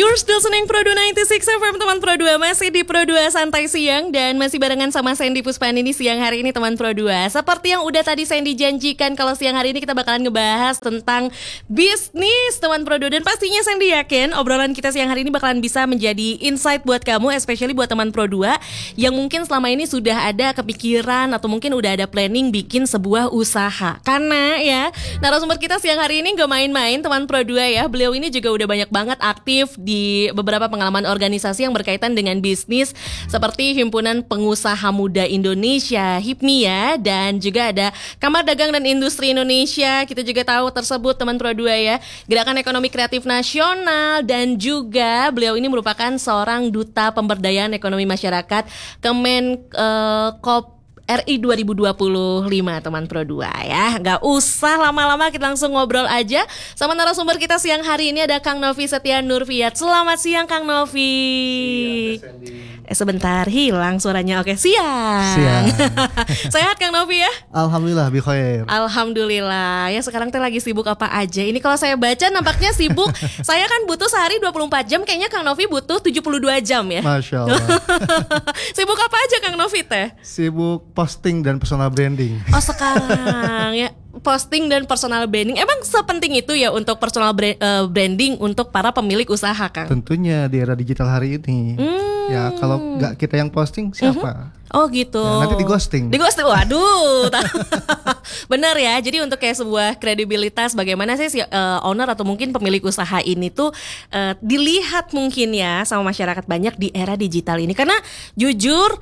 You're still listening Pro 2 96 FM teman Pro 2. Masih di Pro 2 Santai Siang dan masih barengan sama Sandy Puspani siang hari ini teman Pro 2. Seperti yang udah tadi Sandy janjikan, kalau siang hari ini kita bakalan ngebahas tentang bisnis teman Pro 2. Dan pastinya Sandy yakin obrolan kita siang hari ini bakalan bisa menjadi insight buat kamu, especially buat teman Pro 2 yang mungkin selama ini sudah ada kepikiran atau mungkin udah ada planning bikin sebuah usaha. Karena ya narasumber kita siang hari ini gak main-main teman Pro 2 ya. Beliau ini juga udah banyak banget aktif di beberapa pengalaman organisasi yang berkaitan dengan bisnis seperti Himpunan Pengusaha Muda Indonesia (HIPMI) ya, dan juga ada Kamar Dagang dan Industri Indonesia. Kita juga tahu tersebut teman Pro 2 ya, Gerakan Ekonomi Kreatif Nasional, dan juga beliau ini merupakan seorang duta pemberdayaan ekonomi masyarakat Kemenkop RI 2025 teman Pro 2 ya. Gak usah lama-lama, kita langsung ngobrol aja sama narasumber kita siang hari ini. Ada Kang Novi Setia Nurfiat. Selamat siang Kang Novi. Sebentar hilang suaranya. Oke, siang. Sehat Kang Novi ya? Alhamdulillah bi khair. Alhamdulillah. Ya sekarang teh lagi sibuk apa aja? Ini kalau saya baca nampaknya sibuk. Saya kan butuh sehari 24 jam, kayaknya Kang Novi butuh 72 jam ya. Masya Allah. Sibuk apa aja Kang Novi teh? Sibuk posting dan personal branding. Oh sekarang ya, posting dan personal branding. Emang sepenting itu ya untuk personal branding untuk para pemilik usaha Kang? Tentunya di era digital hari ini. Ya kalau nggak kita yang posting siapa? Oh gitu. Ya, nanti di ghosting. Waduh. Benar ya. Jadi untuk kayak sebuah kredibilitas, bagaimana sih si owner atau mungkin pemilik usaha ini tuh dilihat mungkin ya sama masyarakat banyak di era digital ini. Karena jujur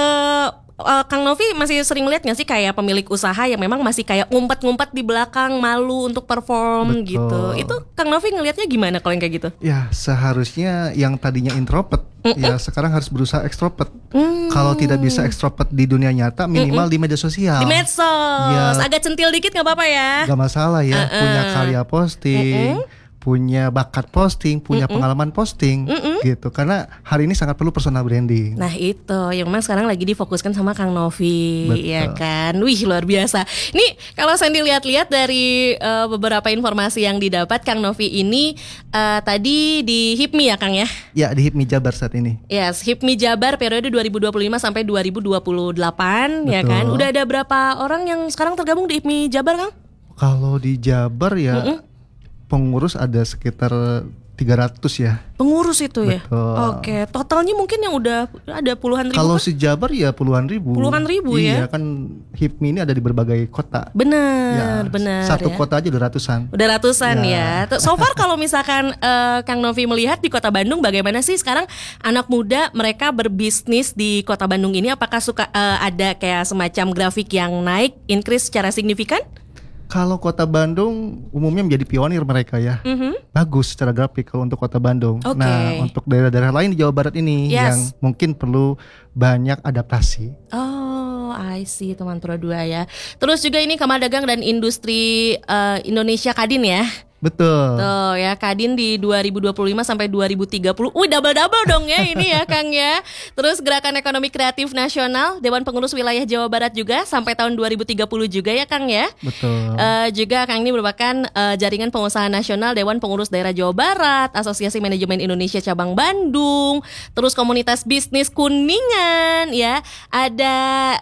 Kang Novi masih sering melihat gak sih kayak pemilik usaha yang memang masih kayak ngumpet-ngumpet di belakang, malu untuk perform. Betul. Gitu. Itu Kang Novi ngelihatnya gimana kalau yang kayak gitu? Ya seharusnya yang tadinya introvert ya sekarang harus berusaha extrovert. Kalau tidak bisa extrovert di dunia nyata, minimal di media sosial. Di medsos ya, agak centil dikit gak apa-apa ya. Gak masalah ya, punya karya posting, punya bakat posting, punya pengalaman posting gitu. Karena hari ini sangat perlu personal branding. Nah itu yang memang sekarang lagi difokuskan sama Kang Novi. Betul. Ya kan. Wih luar biasa. Nih kalau saya dilihat-lihat dari beberapa informasi yang didapat, Kang Novi ini tadi di HIPMI ya Kang ya? Ya di HIPMI Jabar saat ini. Yes, HIPMI Jabar periode 2025 sampai 2028. Betul. Ya kan. Udah ada berapa orang yang sekarang tergabung di HIPMI Jabar Kang? Kalau di Jabar ya pengurus ada sekitar 300 ya. Pengurus itu ya? Betul. Oke, totalnya mungkin yang udah ada puluhan ribu. Kalau si Jabar ya puluhan ribu. Puluhan ribu ya? Iya kan HIPMI ini ada di berbagai kota. Benar, ya, benar. Satu ya. kota aja udah ratusan. Udah ratusan ya. So far kalau misalkan Kang Novi melihat di Kota Bandung, bagaimana sih sekarang anak muda mereka berbisnis di Kota Bandung ini? Apakah suka ada kayak semacam grafik yang naik, increase secara signifikan? Kalau Kota Bandung umumnya menjadi pionir mereka ya. Bagus secara grafik kalau untuk Kota Bandung. Nah untuk daerah-daerah lain di Jawa Barat ini yang mungkin perlu banyak adaptasi. Oh I see teman Pro 2 ya. Terus juga ini Kamar Dagang dan Industri Indonesia Kadin ya. Betul. Tuh ya, Kadin di 2025 sampai 2030. Double-double dong ya ini ya Kang ya. Terus Gerakan Ekonomi Kreatif Nasional, Dewan Pengurus Wilayah Jawa Barat juga sampai tahun 2030 juga ya Kang ya. Betul. Juga Kang ini merupakan Jaringan Pengusaha Nasional Dewan Pengurus Daerah Jawa Barat, Asosiasi Manajemen Indonesia Cabang Bandung, terus Komunitas Bisnis Kuningan ya. Ada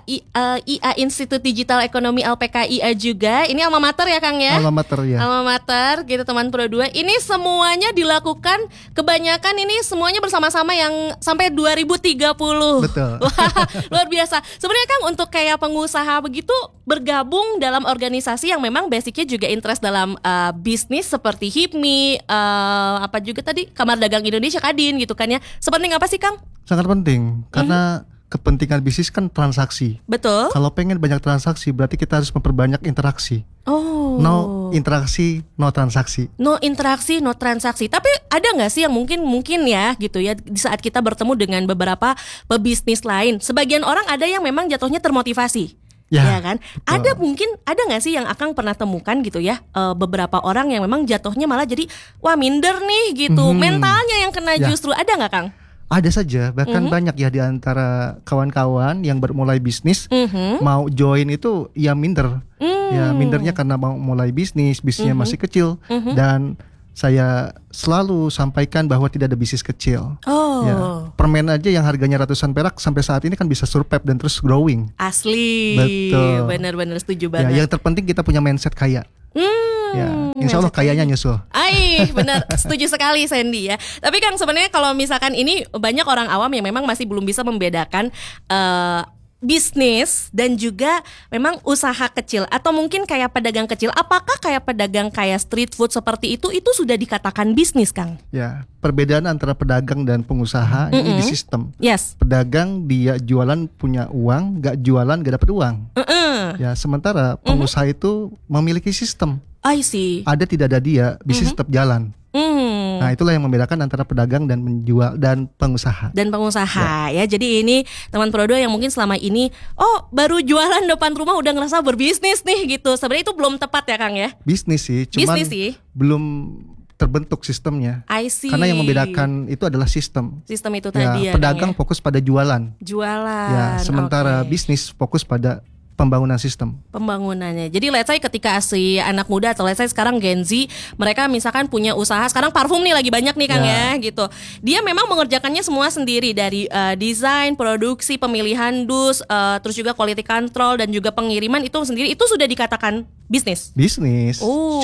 IA Institut Digital Ekonomi LPKIA juga. Ini alma mater ya Kang ya. Alma mater ya. Alma mater gitu teman Pro 2. Ini semuanya dilakukan, kebanyakan ini semuanya bersama-sama yang sampai 2030. Betul. Wah, luar biasa. Sebenarnya Kang untuk kayak pengusaha begitu bergabung dalam organisasi yang memang basicnya juga interest dalam bisnis seperti HIPMI, apa juga tadi Kamar Dagang Indonesia Kadin gitu kan ya. Sepenting apa sih Kang? Sangat penting karena kepentingan bisnis kan transaksi. Betul. Kalau pengen banyak transaksi berarti kita harus memperbanyak interaksi. No interaksi, no transaksi. No interaksi, no transaksi. Tapi ada nggak sih yang mungkin ya gitu ya di saat kita bertemu dengan beberapa pebisnis lain, sebagian orang ada yang memang jatuhnya termotivasi. Ya kan? Betul. Ada nggak sih yang Akang pernah temukan gitu ya, beberapa orang yang memang jatuhnya malah jadi wah minder nih gitu, mentalnya yang kena justru. Ada nggak Kang? Ada saja, bahkan banyak ya di antara kawan-kawan yang bermulai bisnis mau join itu ya minder. Ya mindernya karena mau mulai bisnisnya masih kecil dan saya selalu sampaikan bahwa tidak ada bisnis kecil. Oh. Ya, permen aja yang harganya ratusan perak sampai saat ini kan bisa survive dan terus growing. Asli. Betul. Benar-benar setuju banget. Ya, yang terpenting kita punya mindset kaya. Ya, insya Allah kayaknya nyusul. Benar, setuju sekali Sandy ya. Tapi Kang, sebenarnya kalau misalkan ini banyak orang awam yang memang masih belum bisa membedakan bisnis dan juga memang usaha kecil atau mungkin kayak pedagang kecil. Apakah kayak pedagang kayak street food seperti itu sudah dikatakan bisnis, Kang? Ya, perbedaan antara pedagang dan pengusaha ini di sistem. Yes. Pedagang dia jualan punya uang, gak jualan gak dapat uang. Ya, sementara pengusaha itu memiliki sistem. I see. Ada tidak ada dia, bisnis tetap jalan. Nah, itulah yang membedakan antara pedagang dan menjual dan pengusaha. Ya. Jadi ini teman Pro 2 yang mungkin selama ini baru jualan depan rumah udah ngerasa berbisnis nih gitu. Sebenarnya itu belum tepat ya, Kang ya? Bisnis sih, cuman belum terbentuk sistemnya. I see. Karena yang membedakan itu adalah sistem. Sistem itu tadi ya. Pedagang fokus pada jualan. Ya, sementara bisnis fokus pada pembangunan sistem. Pembangunannya. Jadi let's say ketika si anak muda atau let's say sekarang Gen Z, mereka misalkan punya usaha, sekarang parfum nih lagi banyak nih Kang ya gitu. Dia memang mengerjakannya semua sendiri dari desain, produksi, pemilihan dus, terus juga quality control dan juga pengiriman itu sendiri, itu sudah dikatakan bisnis. Bisnis.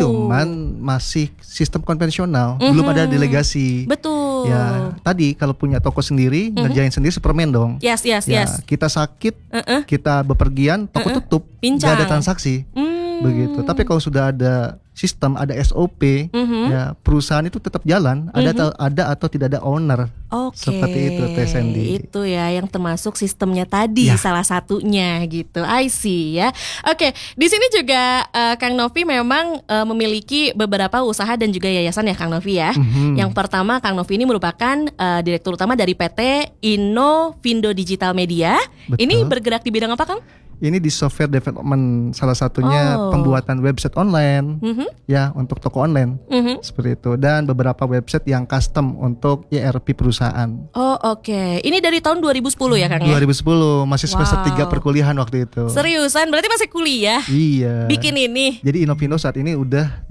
Cuman masih sistem konvensional, belum ada delegasi. Betul. Ya, tadi kalau punya toko sendiri, ngerjain sendiri Superman dong. Yes. Kita sakit, kita bepergian, toko tutup, nggak ada transaksi, begitu. Tapi kalau sudah ada sistem, ada SOP, ya perusahaan itu tetap jalan, ada atau tidak ada owner. Seperti itu, Teh Sandy. Itu ya yang termasuk sistemnya tadi, salah satunya gitu. I see ya. Oke, di sini juga Kang Novi memang memiliki beberapa usaha dan juga yayasan ya Kang Novi ya. Yang pertama, Kang Novi ini merupakan direktur utama dari PT Innovindo Digital Media. Betul. Ini bergerak di bidang apa, Kang? Ini di software development, salah satunya pembuatan website online, ya untuk toko online, seperti itu, dan beberapa website yang custom untuk ERP perusahaan. Oke. Ini dari tahun 2010 ya Kang ya? 2010, masih semester 3 perkuliahan waktu itu. Seriusan? Berarti masih kuliah? Iya. Bikin ini? Jadi Innovindo saat ini udah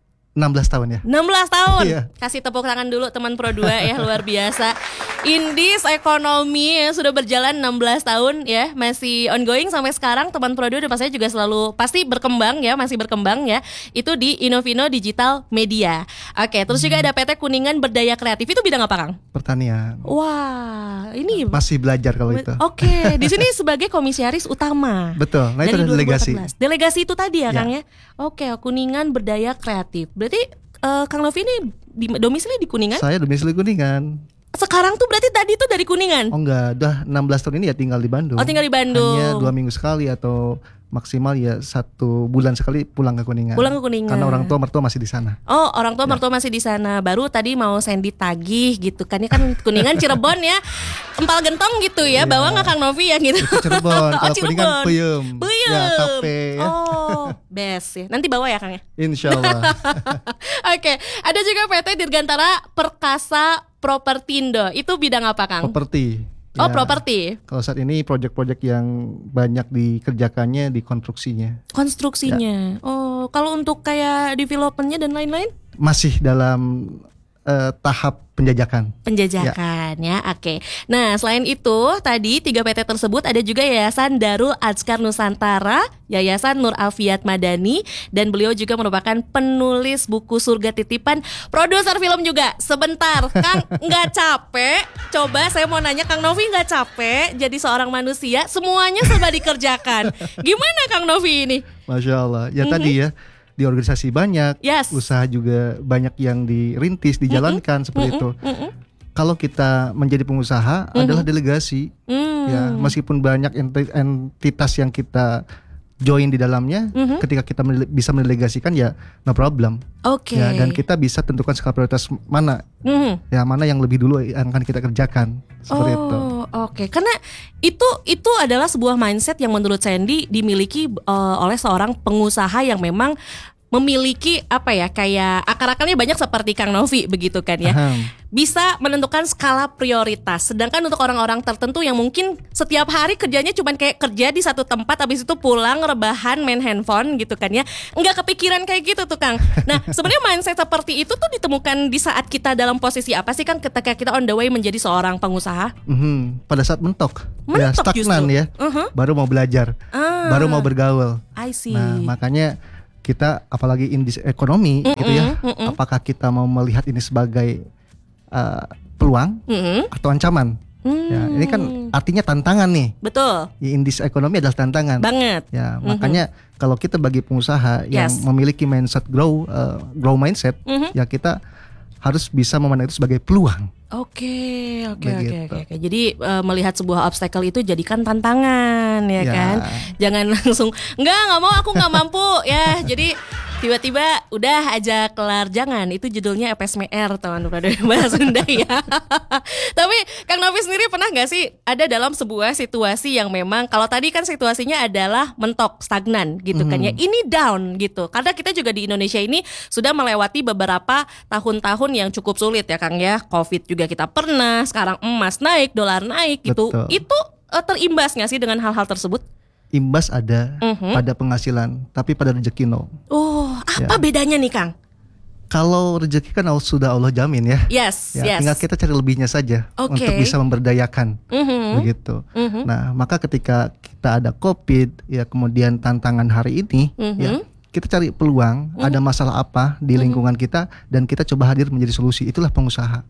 16 tahun ya. 16 tahun. Iya. Kasih tepuk tangan dulu teman Pro 2 ya, luar biasa. Indis ekonomi yang sudah berjalan 16 tahun ya, masih ongoing sampai sekarang. Teman Pro 2 dan saya juga selalu pasti berkembang ya, masih berkembang ya. Itu di Innovindo Digital Media. Oke, terus juga ada PT Kuningan Berdaya Kreatif. Itu bidang apa, Kang? Pertanian. Wah, ini masih belajar kalau itu. Oke, di sini sebagai komisaris utama. Betul. Nah, itu ada delegasi. Delegasi itu tadi ya, Kang ya. Oke, Kuningan Berdaya Kreatif. Berarti Kang Novi ini domisili di Kuningan? Saya domisili Kuningan. Sekarang tuh berarti tadi tuh dari Kuningan? Oh enggak, udah 16 tahun ini ya tinggal di Bandung. Tinggal di Bandung. Hanya 2 minggu sekali atau maksimal ya 1 bulan sekali pulang ke Kuningan. Pulang ke Kuningan. Karena orang tua mertua masih di sana. Orang tua mertua masih di sana. Baru tadi mau Sandy tagih gitu kan. Ini kan Kuningan Cirebon ya. Empal gentong gitu ya. Bawa nggak Kang Novi ya gitu. Itu Cirebon. Kalau Kuningan Puyem. Ya tape ya. Best ya. Nanti bawa ya Kang ya. Insya Allah. Oke. Ada juga PT Dirgantara Perkasa Propertindo. Itu bidang apa Kang? Properti. Properti. Kalau saat ini proyek-proyek yang banyak dikerjakannya di konstruksinya. Konstruksinya. Kalau untuk kayak developmentnya dan lain-lain? Masih dalam tahap penjajakan. Penjajakan ya, oke. Nah, selain itu tadi 3 PT tersebut ada juga Yayasan Darul Adzkar Nusantara, Yayasan Nur Afiat Madani, dan beliau juga merupakan penulis buku Surga Titipan, produser film juga. Sebentar, Kang, nggak capek? Coba saya mau nanya, Kang Novi nggak capek jadi seorang manusia? Semuanya serba dikerjakan. Gimana Kang Novi ini? Masya Allah. Ya tadi ya. Di organisasi banyak, usaha juga banyak yang dirintis, dijalankan seperti itu. Kalau kita menjadi pengusaha adalah delegasi, ya meskipun banyak entitas yang kita join di dalamnya, ketika kita bisa mendelegasikan ya no problem. Oke. Ya, dan kita bisa tentukan skala prioritas mana, ya mana yang lebih dulu yang akan kita kerjakan seperti itu. Oke. Karena itu adalah sebuah mindset yang menurut Sandy dimiliki oleh seorang pengusaha yang memang memiliki apa ya, kayak akar-akarnya banyak seperti Kang Novi begitu kan ya. Bisa menentukan skala prioritas. Sedangkan untuk orang-orang tertentu yang mungkin setiap hari kerjanya cuman kayak kerja di satu tempat, habis itu pulang rebahan main handphone gitu kan ya, nggak kepikiran kayak gitu tuh Kang. Nah sebenarnya mindset seperti itu tuh ditemukan di saat kita dalam posisi apa sih Kang, ketika kita on the way menjadi seorang pengusaha? Pada saat mentok ya, stagnan justru. Ya baru mau belajar, baru mau bergaul. I see. Nah makanya kita apalagi in this ekonomi gitu ya, apakah kita mau melihat ini sebagai peluang atau ancaman? Ya, ini kan artinya tantangan nih. Betul. In this ekonomi adalah tantangan. Banget. Ya, makanya kalau kita bagi pengusaha yang memiliki mindset grow mindset, ya kita harus bisa memandang itu sebagai peluang. Oke. Jadi melihat sebuah obstacle itu jadikan tantangan ya kan. Jangan langsung nggak mau, aku nggak mampu ya. Jadi tiba-tiba udah aja kelar, jangan. Itu judulnya FSMR teman-teman bahasa Sunda ya. Tapi Kang Novi sendiri pernah nggak sih ada dalam sebuah situasi yang memang, kalau tadi kan situasinya adalah mentok, stagnan gitu kan ya, ini down gitu. Karena kita juga di Indonesia ini sudah melewati beberapa tahun-tahun yang cukup sulit ya Kang ya. Covid juga kita pernah, sekarang emas naik, dolar naik gitu. Betul. Itu terimbas nggak sih dengan hal-hal tersebut? Imbas ada pada penghasilan, tapi pada rezeki no. Oh, apa bedanya nih Kang? Kalau rezeki kan sudah Allah jamin ya. Yes. Tinggal kita cari lebihnya saja untuk bisa memberdayakan, begitu. Nah, maka ketika kita ada Covid, ya kemudian tantangan hari ini, ya kita cari peluang, ada masalah apa di lingkungan kita, dan kita coba hadir menjadi solusi. Itulah pengusaha.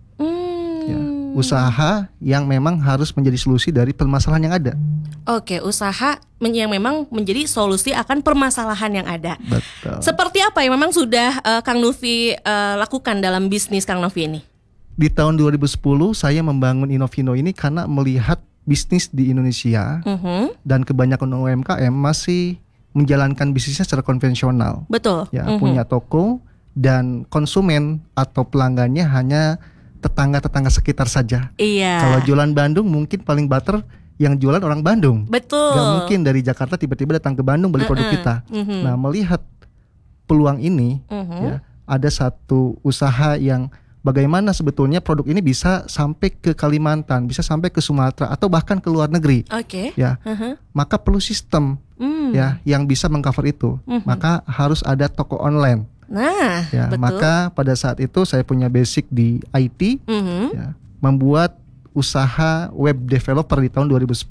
Ya, usaha yang memang harus menjadi solusi dari permasalahan yang ada. Oke, usaha yang memang menjadi solusi akan permasalahan yang ada. Betul. Seperti apa yang memang sudah Kang Novi lakukan dalam bisnis Kang Novi ini? Di tahun 2010 saya membangun Inovino ini karena melihat bisnis di Indonesia dan kebanyakan UMKM masih menjalankan bisnisnya secara konvensional. Betul. Ya, punya toko dan konsumen atau pelanggannya hanya tetangga-tetangga sekitar saja. Iya. Kalau jualan Bandung mungkin paling butter yang jualan orang Bandung. Betul. Gak mungkin dari Jakarta tiba-tiba datang ke Bandung beli produk kita. Nah, melihat peluang ini, ya, ada satu usaha yang bagaimana sebetulnya produk ini bisa sampai ke Kalimantan, bisa sampai ke Sumatera atau bahkan ke luar negeri. Oke. Ya, maka perlu sistem ya yang bisa mengcover itu. Maka harus ada toko online. Nah, ya, betul. Maka pada saat itu saya punya basic di IT, ya, membuat usaha web developer di tahun 2010.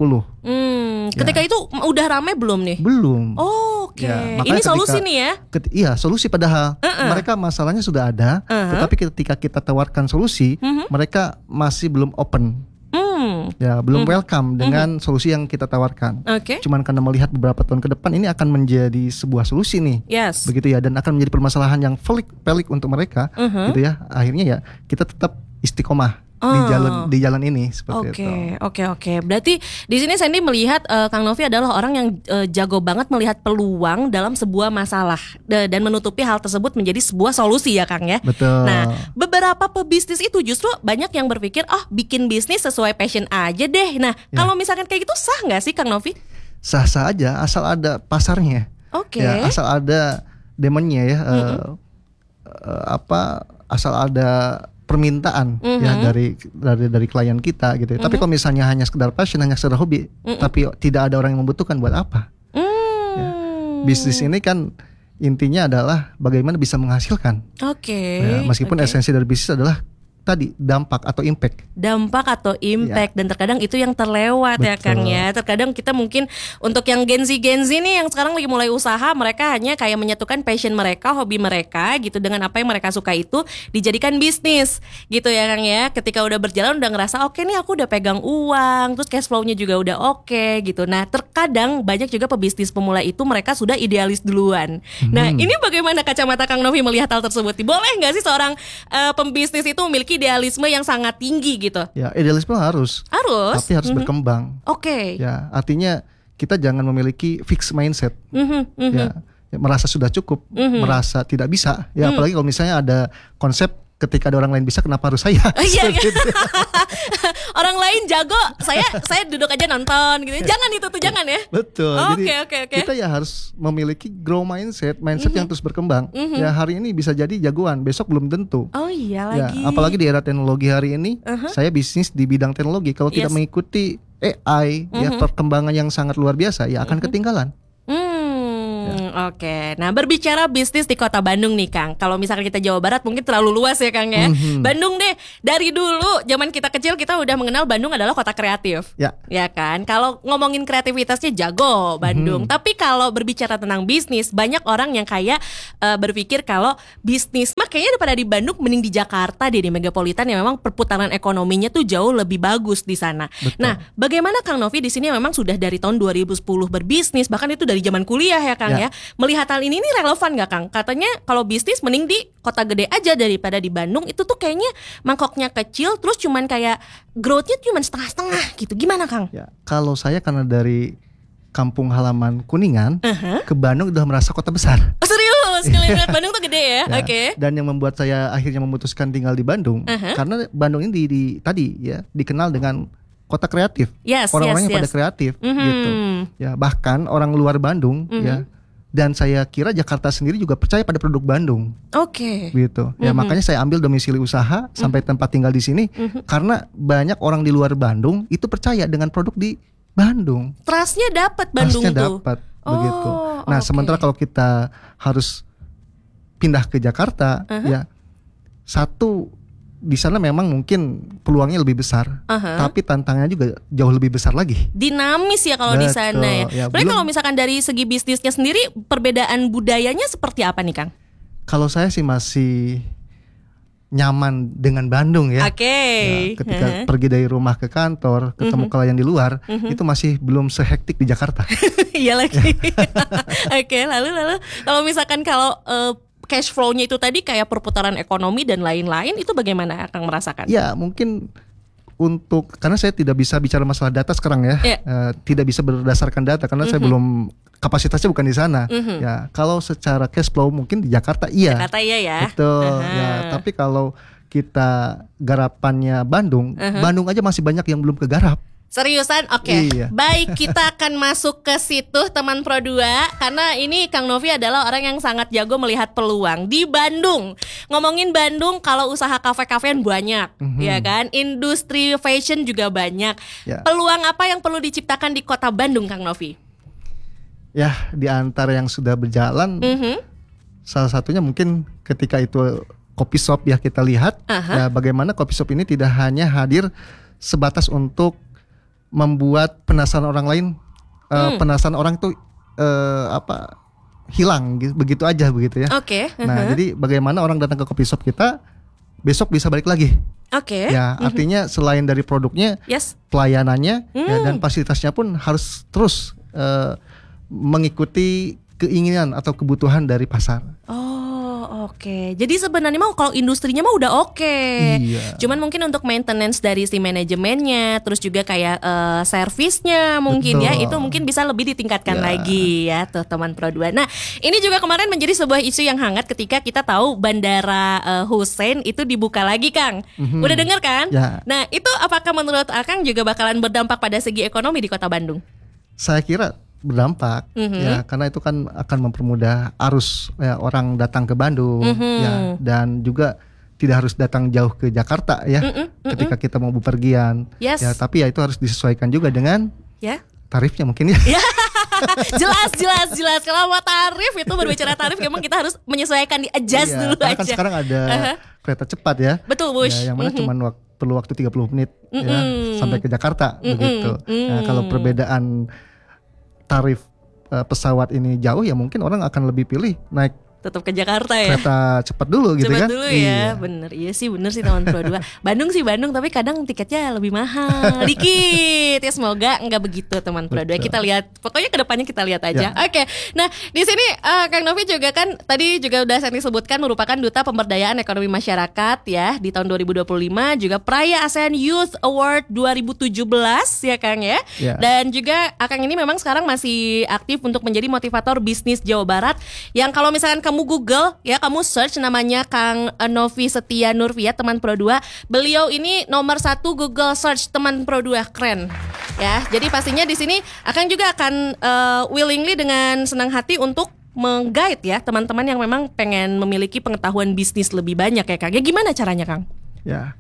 Ketika itu udah rame belum nih? Belum. Oh, oke. Ya, ini solusi nih ya? Iya, solusi padahal mereka masalahnya sudah ada, tetapi ketika kita tawarkan solusi, mereka masih belum open. Ya, belum welcome dengan solusi yang kita tawarkan. Cuman karena melihat beberapa tahun ke depan ini akan menjadi sebuah solusi nih. Yes. Begitu ya, dan akan menjadi permasalahan yang pelik untuk mereka, gitu ya. Akhirnya ya kita tetap istiqomah di jalan ini seperti itu. Oke. Berarti di sini Sandy melihat Kang Novi adalah orang yang jago banget melihat peluang dalam sebuah masalah dan menutupi hal tersebut menjadi sebuah solusi ya Kang ya. Betul. Nah, beberapa pebisnis itu justru banyak yang berpikir bikin bisnis sesuai passion aja deh. Nah, kalau misalkan kayak gitu sah nggak sih Kang Novi? Sah-sah aja asal ada pasarnya. Oke. Ya, asal ada demandnya ya. Asal ada permintaan ya dari klien kita gitu. Tapi kalau misalnya hanya sekedar passion, hanya sekedar hobi, tapi tidak ada orang yang membutuhkan, buat apa? Ya. Bisnis ini kan intinya adalah bagaimana bisa menghasilkan. Ya, meskipun esensi dari bisnis adalah tadi dampak atau impact. Dan terkadang itu yang terlewat. Betul. Ya Kang ya. Terkadang kita mungkin untuk yang Gen Z nih yang sekarang lagi mulai usaha, mereka hanya kayak menyatukan passion mereka, hobi mereka gitu dengan apa yang mereka suka itu dijadikan bisnis gitu ya Kang ya. Ketika udah berjalan udah ngerasa oke nih aku udah pegang uang, terus cash flow-nya juga udah oke gitu. Nah, terkadang banyak juga pebisnis pemula itu mereka sudah idealis duluan. Nah, ini bagaimana kacamata Kang Novi melihat hal tersebut? Boleh nggak sih seorang pembisnis itu memiliki idealisme yang sangat tinggi gitu? Ya, idealisme harus. Tapi harus berkembang. Ya, artinya kita jangan memiliki fixed mindset. Ya, merasa sudah cukup, merasa tidak bisa. Ya, apalagi kalau misalnya ada konsep ketika ada orang lain bisa, kenapa harus saya? Iya. Orang lain jago, saya duduk aja nonton gitu. Jangan itu tuh, jangan ya. Betul. Oke. Kita ya harus memiliki grow mindset yang terus berkembang. Ya hari ini bisa jadi jagoan, besok belum tentu. Oh iya Ya, lagi. apalagi di era teknologi hari ini, saya bisnis di bidang teknologi. Kalau tidak mengikuti AI, ya perkembangan yang sangat luar biasa, ya akan ketinggalan. Oke. Nah, berbicara bisnis di Kota Bandung nih, Kang. Kalau misalkan kita Jawa Barat mungkin terlalu luas ya, Kang ya. Bandung deh. Dari dulu zaman kita kecil kita udah mengenal Bandung adalah kota kreatif. Ya kan? Kalau ngomongin kreativitasnya jago Bandung. Tapi kalau berbicara tentang bisnis, banyak orang yang kayak berpikir kalau bisnis makanya daripada di Bandung mending di Jakarta deh, di megapolitan yang memang perputaran ekonominya tuh jauh lebih bagus di sana. Betul. Nah, bagaimana Kang Novi di sini memang sudah dari tahun 2010 berbisnis, bahkan itu dari zaman kuliah ya, Kang ya. Melihat hal ini relevan gak, Kang? Katanya kalau bisnis mending di kota gede aja daripada di Bandung. Itu tuh kayaknya mangkoknya kecil, terus cuman kayak growth-nya cuman setengah-setengah gitu. Gimana, Kang? Ya, kalau saya karena dari kampung halaman Kuningan ke Bandung udah merasa kota besar. Oh, serius? Kalian lihat Bandung tuh gede ya? Oke. Dan yang membuat saya akhirnya memutuskan tinggal di Bandung karena Bandung ini tadi ya dikenal dengan kota kreatif. Orang-orangnya pada kreatif gitu. Ya, bahkan orang luar Bandung ya. Dan saya kira Jakarta sendiri juga percaya pada produk Bandung. Oke. Gitu. Ya makanya saya ambil domisili usaha sampai tempat tinggal di sini karena banyak orang di luar Bandung itu percaya dengan produk di Bandung. Trustnya dapat Bandung tuh. Trustnya dapat begitu. Nah, sementara kalau kita harus pindah ke Jakarta ya satu di sana memang mungkin peluangnya lebih besar, tapi tantangannya juga jauh lebih besar lagi. Dinamis ya kalau di sana ya. Berarti kalau misalkan dari segi bisnisnya sendiri, perbedaan budayanya seperti apa nih, Kang? Kalau saya sih masih nyaman dengan Bandung ya. Ya, ketika pergi dari rumah ke kantor, ketemu klien di luar, itu masih belum sehektik di Jakarta. Iya lagi. Oke, lalu kalau misalkan cash flow-nya itu tadi kayak perputaran ekonomi dan lain-lain, itu bagaimana Kang merasakan? Ya mungkin karena saya tidak bisa bicara masalah data sekarang ya, tidak bisa berdasarkan data karena saya belum kapasitasnya bukan di sana. Ya kalau secara cash flow mungkin di Jakarta iya. Jakarta iya ya. Betul. Ya tapi kalau kita garapannya Bandung aja masih banyak yang belum kegarap. Seriusan? Oke. Iya. Baik, kita akan masuk ke situ teman Pro 2 karena ini Kang Novi adalah orang yang sangat jago melihat peluang di Bandung. Ngomongin Bandung, kalau usaha kafe-kafean banyak, ya kan? Industri fashion juga banyak. Peluang apa yang perlu diciptakan di Kota Bandung, Kang Novi? Ya, di antara yang sudah berjalan, salah satunya mungkin ketika itu coffee shop ya kita lihat, ya bagaimana coffee shop ini tidak hanya hadir sebatas untuk membuat penasaran orang lain, penasaran orang tuh hilang gitu, begitu aja begitu ya. Nah jadi bagaimana orang datang ke coffee shop kita besok bisa balik lagi. Ya artinya selain dari produknya, pelayanannya ya, dan fasilitasnya pun harus terus mengikuti keinginan atau kebutuhan dari pasar. Jadi sebenarnya mau kalau industrinya mah udah Iya. Cuman mungkin untuk maintenance dari si manajemennya, terus juga kayak servisnya mungkin ya, itu mungkin bisa lebih ditingkatkan lagi ya tuh teman Pro 2. Nah, ini juga kemarin menjadi sebuah isu yang hangat ketika kita tahu Bandara Hussein itu dibuka lagi, Kang. Udah dengar kan? Nah, itu apakah menurut Akang juga bakalan berdampak pada segi ekonomi di Kota Bandung? Saya kira berdampak ya karena itu kan akan mempermudah arus ya, orang datang ke Bandung ya, dan juga tidak harus datang jauh ke Jakarta ya ketika kita mau bepergian ya, tapi ya itu harus disesuaikan juga dengan tarifnya mungkin ya. Jelas. Kalau mau tarif itu berbicara tarif memang kita harus menyesuaikan, di-adjust dulu aja. Kan sekarang ada kereta cepat ya. Betul, Bush. Ya, yang mana cuma perlu waktu 30 menit ya, sampai ke Jakarta begitu. Nah, kalau perbedaan tarif pesawat ini jauh ya mungkin orang akan lebih pilih naik tetap ke Jakarta ya. Kereta cepat dulu gitu kan. Cepat dulu ya. Bener sih teman Pro 2. Bandung sih Bandung, tapi kadang tiketnya lebih mahal dikit. Ya semoga enggak begitu teman Pro 2. Kita lihat, pokoknya kedepannya kita lihat aja. Oke. Nah, di sini Kang Novi juga kan tadi juga udah saya sebutkan merupakan Duta Pemberdayaan Ekonomi Masyarakat ya di tahun 2025, juga Peraya ASEAN Youth Award 2017 ya Kang ya. Dan juga Akang ini memang sekarang masih aktif untuk menjadi motivator bisnis Jawa Barat, yang kalau misalkan kamu kamu Google ya, kamu search namanya Kang Novi Setia Nurfiat, teman Pro 2. Beliau ini nomor 1 Google search teman Pro 2, keren. Ya, jadi pastinya di sini juga akan willingly dengan senang hati untuk meng-guide ya teman-teman yang memang pengen memiliki pengetahuan bisnis lebih banyak ya Kang. Ya gimana caranya Kang? Ya.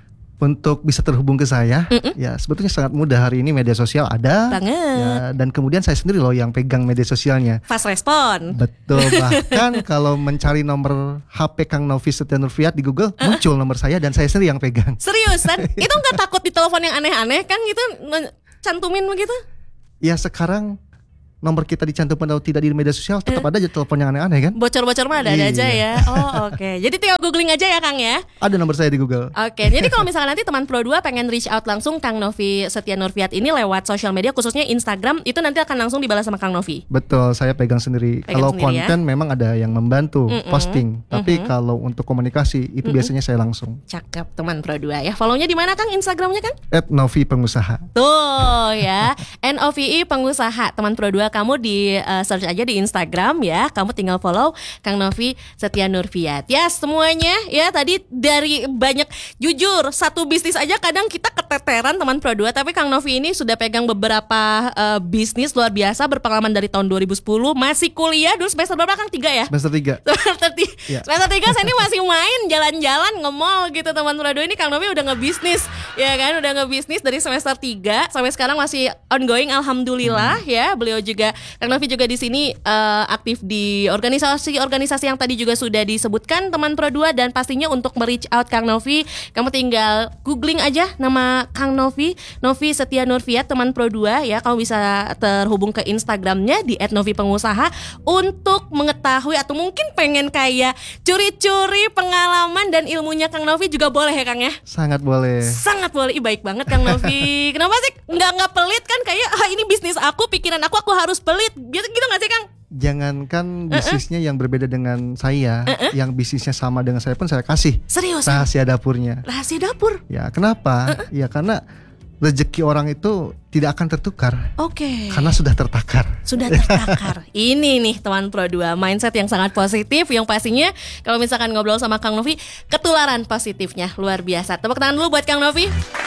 Untuk bisa terhubung ke saya, ya sebetulnya sangat mudah. Hari ini media sosial ada, ya, dan kemudian saya sendiri loh yang pegang media sosialnya. Fast respon. Betul, bahkan kalau mencari nomor HP Kang Novi Setia Nurfiat di Google, muncul nomor saya dan saya sendiri yang pegang. Seriusan? Itu nggak takut ditelepon yang aneh-aneh Kang? Itu cantumin begitu? Ya sekarang nomor kita dicantumkan atau tidak di media sosial, tetap ada aja telepon yang aneh-aneh kan? Bocor-bocor mah ada aja ya. Oh oke. Jadi tinggal googling aja ya Kang ya. Ada nomor saya di Google. Oke. Jadi kalau misalnya nanti teman Pro 2 pengen reach out langsung Kang Novi Setia Nurfiat ini lewat sosial media, khususnya Instagram, itu nanti akan langsung dibalas sama Kang Novi. Betul, saya pegang sendiri. Kalau konten memang ada yang membantu posting, tapi kalau untuk komunikasi itu biasanya saya langsung. Cakep teman Pro 2 ya. Follow-nya di mana Kang Instagramnya Kang? @novi_pengusaha. Tuh ya. NOVI pengusaha, teman Pro 2, kamu di search aja di Instagram ya. Kamu tinggal follow Kang Novi Setia Nurfiat. Ya semuanya ya, tadi dari banyak, jujur satu bisnis aja kadang kita keteteran teman Pro 2, tapi Kang Novi ini sudah pegang beberapa bisnis luar biasa, berpengalaman dari tahun 2010, masih kuliah dulu semester berapa Kang? 3 ya? Semester 3. Semester 3 saya ini masih main jalan-jalan nge-mall gitu teman Pro 2. Ini Kang Novi udah ngebisnis ya kan, udah ngebisnis dari semester 3 sampai sekarang masih ongoing, alhamdulillah ya. Beliau juga, Kang Novi juga di sini aktif di organisasi yang tadi juga sudah disebutkan teman Pro 2, dan pastinya untuk me-reach out Kang Novi, kamu tinggal googling aja nama Kang Novi Setia Nurfiat, teman Pro 2 ya. Kamu bisa terhubung ke Instagramnya di @novipengusaha untuk mengetahui atau mungkin pengen kayak curi-curi pengalaman dan ilmunya Kang Novi juga boleh ya Kang ya. Sangat boleh. Sangat boleh. Baik banget Kang Novi. Kenapa sih nggak pelit kan, kayak ini bisnis aku, pikiran aku harus pelit gitu nggak sih Kang? Jangankan bisnisnya yang berbeda dengan saya, yang bisnisnya sama dengan saya pun saya kasih. Serius? Rahasia dapurnya. Rahasia dapur? Ya kenapa? Ya karena rezeki orang itu tidak akan tertukar. Oke. Karena sudah tertakar. Sudah tertakar. Ini nih teman Pro 2, mindset yang sangat positif, yang pastinya kalau misalkan ngobrol sama Kang Novi, ketularan positifnya luar biasa. Tepuk tangan dulu buat Kang Novi.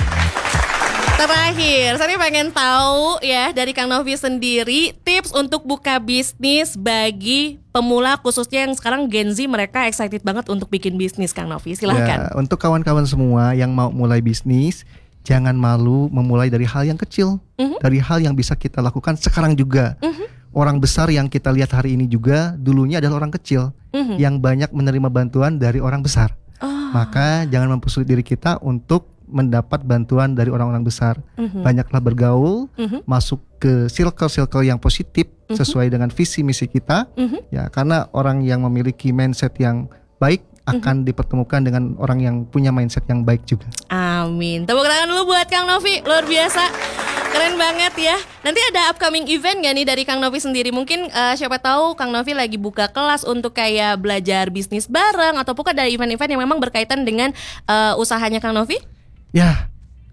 Terakhir, saya pengen tahu ya dari Kang Novi sendiri, tips untuk buka bisnis bagi pemula, khususnya yang sekarang Gen Z, mereka excited banget untuk bikin bisnis. Kang Novi, silahkan. Ya, untuk kawan-kawan semua yang mau mulai bisnis, jangan malu memulai dari hal yang kecil, dari hal yang bisa kita lakukan sekarang juga. Orang besar yang kita lihat hari ini juga dulunya adalah orang kecil yang banyak menerima bantuan dari orang besar. Maka jangan mempersulit diri kita untuk mendapat bantuan dari orang-orang besar. Banyaklah bergaul, masuk ke circle-circle yang positif sesuai dengan visi misi kita. Ya, karena orang yang memiliki mindset yang baik akan dipertemukan dengan orang yang punya mindset yang baik juga. Amin. Tepuk tangan dulu buat Kang Novi, luar biasa. Keren banget ya. Nanti ada upcoming event gak nih dari Kang Novi sendiri? Mungkin siapa tahu Kang Novi lagi buka kelas untuk kayak belajar bisnis bareng, atau pun ada event-event yang memang berkaitan dengan usahanya Kang Novi? Ya.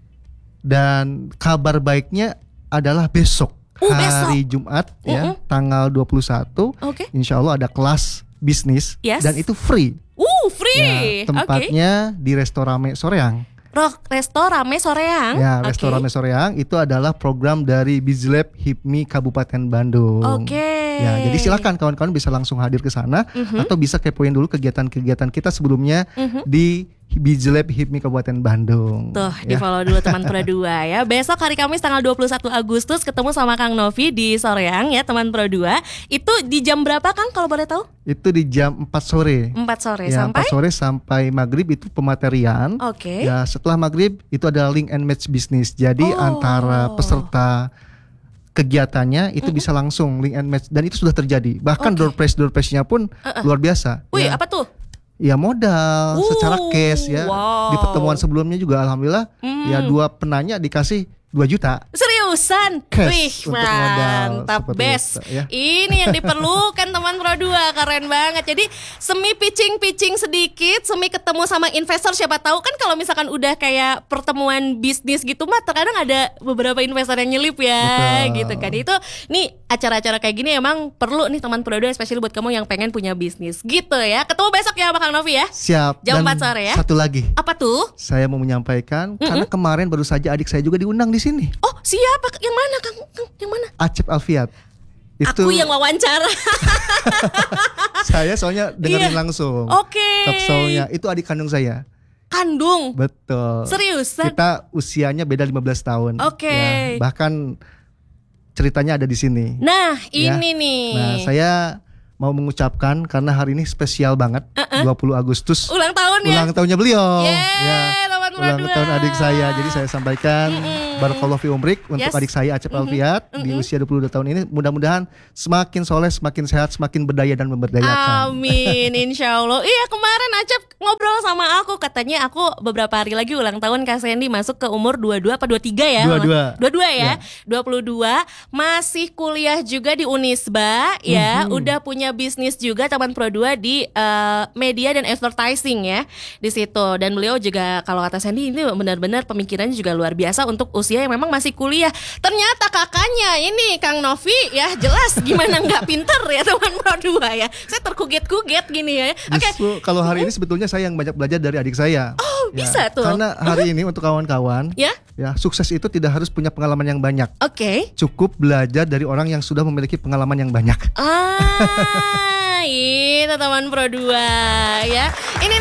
Dan kabar baiknya adalah besok, hari Jumat ya, tanggal 21. Insya Allah ada kelas bisnis, dan itu free. Free. Ya, tempatnya di Restorame Soreang. Restorame Soreang. Ya, Restorame Soreang itu adalah program dari Bizlab HIPMI Kabupaten Bandung. Ya, jadi silakan kawan-kawan bisa langsung hadir ke sana, atau bisa kepoin dulu kegiatan-kegiatan kita sebelumnya di Bizlab HIPMI Kabupaten Bandung. Tuh, di follow dulu teman Pro 2 ya. Besok hari Kamis tanggal 21 Agustus ketemu sama Kang Novi di Soreang ya teman Pro 2. Itu di jam berapa Kang kalau boleh tahu? Itu di jam 4 sore. 4 sore ya, sampai? 4 sore sampai maghrib itu pematerian. Ya, setelah maghrib itu ada link and match bisnis. Jadi antara peserta kegiatannya itu bisa langsung link and match, dan itu sudah terjadi. Bahkan door prize-nya pun luar biasa. Wih, ya. apa tuh? Ya modal secara cash ya. Di pertemuan sebelumnya juga alhamdulillah ya 2 penanya dikasih 2 juta. Seriusan? Wih, mantap, best. Ya. Ini yang diperlukan teman Pro 2, keren banget. Jadi semi pitching sedikit, semi ketemu sama investor, siapa tahu kan kalau misalkan udah kayak pertemuan bisnis gitu mah terkadang ada beberapa investor yang nyelip ya. Betul. Gitu kan. Itu nih acara-acara kayak gini emang perlu nih teman Pro 2, especially buat kamu yang pengen punya bisnis. Gitu ya. Ketemu besok ya sama Kang Novi ya. Siap. Jam 4 sore ya. Satu lagi. Apa tuh? Saya mau menyampaikan karena kemarin baru saja adik saya juga diundang di sini. Oh, siapa? Yang mana, Kang? Yang mana? Acep Alfiat. Itu aku yang wawancara. Saya soalnya dengerin langsung. Oke. Talk show-nya. Itu adik kandung saya. Kandung? Betul. Seriusan? Kita usianya beda 15 tahun. Oke. Ya, bahkan ceritanya ada di sini. Nah, ini nih. Nah, saya mau mengucapkan karena hari ini spesial banget, 20 Agustus. Ulang tahun ya? Ulang tahunnya beliau. Ya. Ulang tahun adik saya. Jadi saya sampaikan barakallahu fi umrik untuk adik saya Acep Alfiat di usia 22 tahun ini. Mudah-mudahan semakin soleh, semakin sehat, semakin berdaya dan memberdayakan. Amin, insya Allah. Iya, kemarin Acep ngobrol sama aku, katanya aku beberapa hari lagi ulang tahun Kak Sandy, masuk ke umur 22 apa 23 ya? 22 ya? 22, masih kuliah juga di Unisba ya, udah punya bisnis juga teman Pro 2 di media dan advertising ya di situ. Dan beliau juga kalau kata Sandy ini benar-benar pemikirannya juga luar biasa untuk usia yang memang masih kuliah. Ternyata kakaknya ini Kang Novi ya jelas gimana nggak pinter ya teman Pro 2 ya. Saya terkuget-kuget gini ya. Justru kalau hari ini sebetulnya saya yang banyak belajar dari adik saya. Oh, bisa tuh. Karena hari ini untuk kawan-kawan ya, sukses itu tidak harus punya pengalaman yang banyak. Oke. Cukup belajar dari orang yang sudah memiliki pengalaman yang banyak. Itu teman Pro 2 ya. Ini.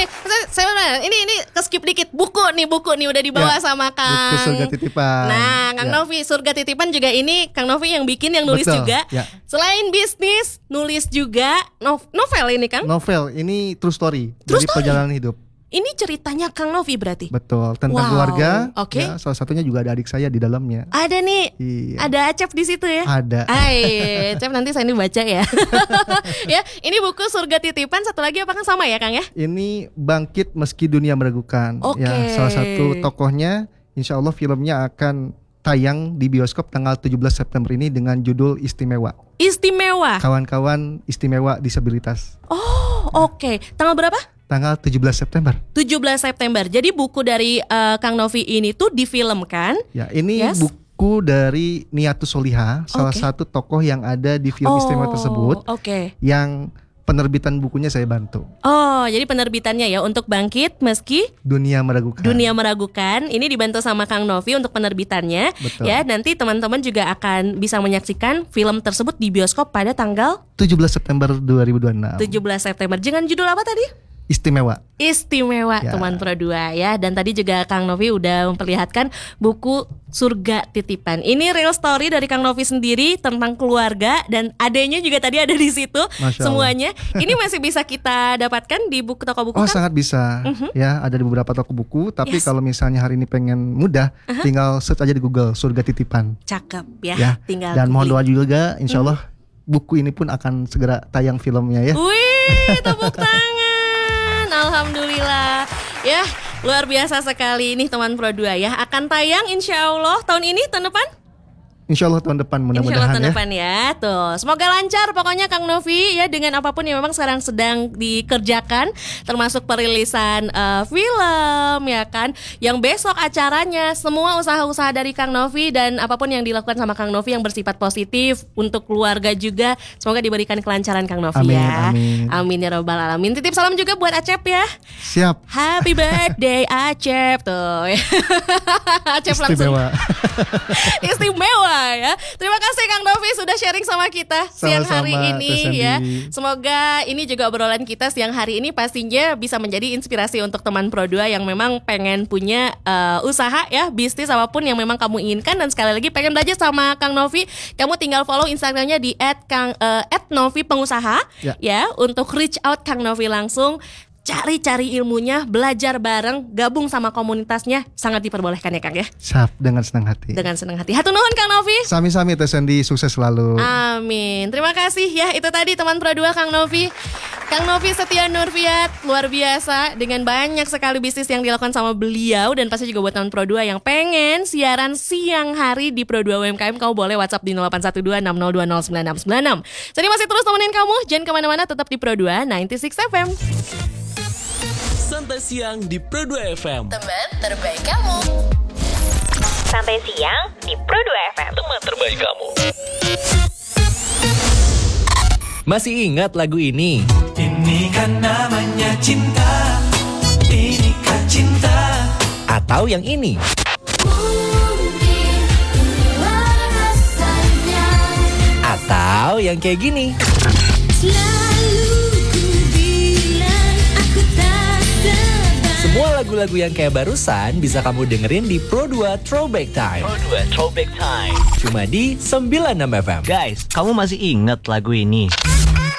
Saya ini keskip dikit. Buku nih udah dibawa sama Kang. Buku Surga Titipan. Nah, Kang Novi Surga Titipan juga ini Kang Novi yang bikin, yang nulis. Betul, juga. Ya. Selain bisnis, nulis juga novel ini, Kang. Novel ini true story dari perjalanan hidup. Ini ceritanya Kang Novi berarti? Betul, tentang keluarga. Oke. Ya, salah satunya juga ada adik saya di dalamnya. Ada nih. Iya. Ada Acep di situ ya? Ada. Acep nanti saya baca ya. Ya, ini buku Surga Titipan. Satu lagi apa Kang, sama ya Kang ya? Ini Bangkit Meski Dunia Meragukan. Oke. Ya, salah satu tokohnya. Insya Allah filmnya akan tayang di bioskop tanggal 17 September ini dengan judul Istimewa. Istimewa. Kawan-kawan istimewa disabilitas. Oh, oke. Tanggal berapa? Tanggal 17 September. 17 September. Jadi buku dari Kang Novi ini tuh difilmkan. Ya, ini buku dari Niatus Soliha, salah satu tokoh yang ada di film istimewa tersebut. Yang penerbitan bukunya saya bantu. Oh, jadi penerbitannya ya untuk Bangkit Meski Dunia Meragukan. Dunia Meragukan. Ini dibantu sama Kang Novi untuk penerbitannya. Betul. Ya, nanti teman-teman juga akan bisa menyaksikan film tersebut di bioskop pada tanggal 17 September 2026. 17 September. Dengan judul apa tadi? Istimewa ya. Teman Pro 2 ya. Dan tadi juga Kang Novi udah memperlihatkan buku Surga Titipan. Ini real story dari Kang Novi sendiri tentang keluarga, dan adanya juga tadi ada di situ. Semuanya. Ini masih bisa kita dapatkan di buku toko buku. Sangat bisa. Ya, ada di beberapa toko buku. Tapi kalau misalnya hari ini pengen mudah, tinggal search aja di Google Surga Titipan. Cakep ya. Tinggal. Dan mohon doa juga, insya Allah buku ini pun akan segera tayang filmnya ya. Wih, tepuk tangan. Alhamdulillah ya, luar biasa sekali ini teman Pro 2 ya. Akan tayang insya Allah tahun ini, tahun depan? Insya Allah tahun depan, mudah-mudahan Insya Allah tahun depan ya. Tuh, semoga lancar pokoknya Kang Novi ya, dengan apapun yang memang sekarang sedang dikerjakan, termasuk perilisan film ya kan, yang besok acaranya, semua usaha-usaha dari Kang Novi dan apapun yang dilakukan sama Kang Novi yang bersifat positif untuk keluarga juga, semoga diberikan kelancaran Kang Novi. Amin ya robbal alamin. Titip salam juga buat Acep ya. Siap. Happy birthday Acep tuh. Acep Istimewa. Istimewa ya. Terima kasih Kang Novi sudah sharing sama kita siang hari ini ya. Semoga ini juga obrolan kita siang hari ini pastinya bisa menjadi inspirasi untuk teman Pro 2 yang memang pengen punya usaha ya, bisnis apapun yang memang kamu inginkan. Dan sekali lagi pengen belajar sama Kang Novi, kamu tinggal follow Instagramnya di @Novi Pengusaha ya, untuk reach out Kang Novi langsung. cari ilmunya, belajar bareng, gabung sama komunitasnya, sangat diperbolehkan ya Kang ya. Siap, dengan senang hati. Dengan senang hati. Hatur nuhun Kang Novi. Sami-sami Teh Sandy, sukses selalu. Amin. Terima kasih ya, itu tadi teman Pro 2 Kang Novi. Kang Novi Setia Nurfiat, luar biasa dengan banyak sekali bisnis yang dilakukan sama beliau. Dan pasti juga buat teman Pro 2 yang pengen siaran siang hari di Pro 2 UMKM, kamu boleh WhatsApp di 081260209696. Jadi masih terus temenin kamu, jangan kemana-mana, tetap di Pro 2 96 FM. Santai siang di Pro 2 FM. Teman terbaik kamu. Santai siang di Pro 2 FM. Teman terbaik kamu. Masih ingat lagu ini? Ini kan namanya cinta. Ini kan cinta. Atau yang ini? Mungkin inilah rasanya. Atau yang kayak gini? Selalu ku bilang aku tak sabar. Semua lagu-lagu yang kayak barusan bisa kamu dengerin di Pro 2 Throwback Time. Pro 2 Throwback Time. Cuma di 96 FM. Guys, kamu masih ingat lagu ini?